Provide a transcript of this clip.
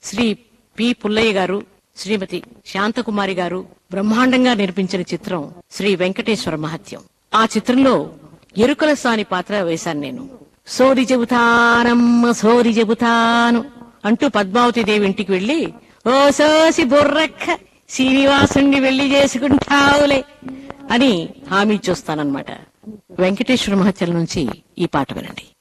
Shri P Pullaiah గారు, శ్రీమతి శాంతకుమారి గారు బ్రహ్మాండంగా నిర్మించిన చిత్రం శ్రీ వెంకటేశ్వర మహత్యం. ఆ చిత్రంలో ఎరుకల సాని పాత్ర వేశాను నేను. సోది చెబుతానమ్మ సోది చెబుతాను అంటూ పద్మావతి దేవి ఇంటికి వెళ్లి, ఓ సోసి బుర్రక్క శ్రీనివాసుణ్ణి వెళ్లి చేసుకుంటావులే అని హామీ చూస్తానన్నమాట. వెంకటేశ్వర మహత్యం నుంచి ఈ పాట వినండి.